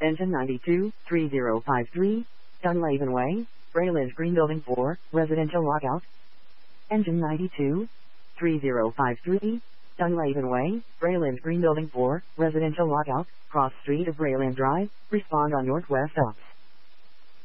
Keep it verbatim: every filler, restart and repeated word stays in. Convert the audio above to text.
Engine ninety-two, three zero five three, Dunlaven Way, Braylands Green Building four, residential lockout. Engine ninety-two, three zero five three, Dunlaven Way, Braylands Green Building four, residential lockout, cross street of Brayland Drive, respond on northwest ops.